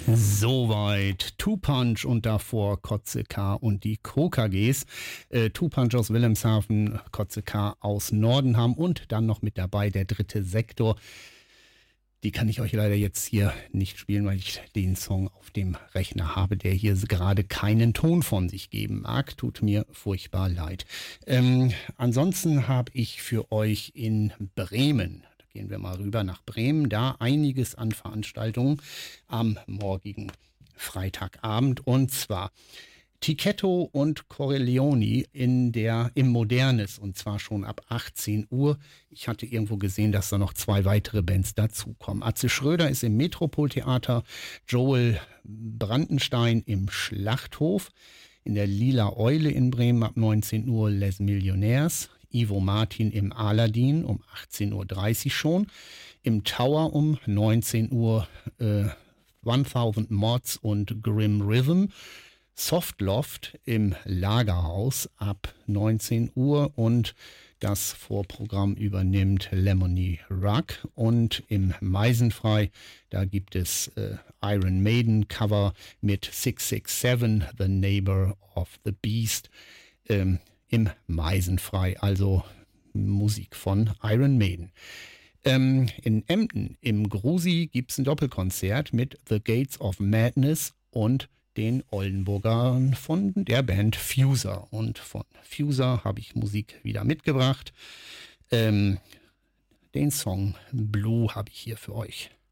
Soweit Two Punch und davor Kotze K und die KKGs. Two Punch aus Wilhelmshaven, Kotze K aus Nordenham und dann noch mit dabei der dritte Sektor. Die kann ich euch leider jetzt hier nicht spielen, weil ich den Song auf dem Rechner habe, der hier gerade keinen Ton von sich geben mag. Tut mir furchtbar leid. Ansonsten habe ich für euch in Bremen, da gehen wir mal rüber nach Bremen, da einiges an Veranstaltungen am morgigen Freitagabend. Und zwar Tichetto und Corleone im Modernes, und zwar schon ab 18 Uhr. Ich hatte irgendwo gesehen, dass da noch 2 weitere Bands dazukommen. Atze Schröder ist im Metropoltheater, Joel Brandenstein im Schlachthof, in der Lila Eule in Bremen ab 19 Uhr Les Millionärs, Ivo Martin im Aladdin um 18.30 Uhr schon, im Tower um 19 Uhr 1000 Mods und Grim Rhythm, Softloft im Lagerhaus ab 19 Uhr und das Vorprogramm übernimmt Lemony Ruck. Und im Meisenfrei, da gibt es Iron Maiden Cover mit 667, The Neighbor of the Beast, im Meisenfrei, also Musik von Iron Maiden. In Emden im Grusi gibt es ein Doppelkonzert mit The Gates of Madness und den Oldenburgern von der Band Fuser. Und von Fuser habe ich Musik wieder mitgebracht. Den Song Blue habe ich hier für euch.